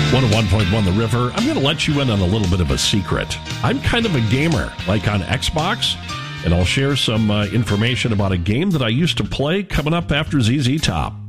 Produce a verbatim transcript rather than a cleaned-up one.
one oh one point one The River. I'm going to let you in on a little bit of a secret. I'm kind of a gamer, like on Xbox, and I'll share some uh, information about a game that I used to play coming up after Z Z Top.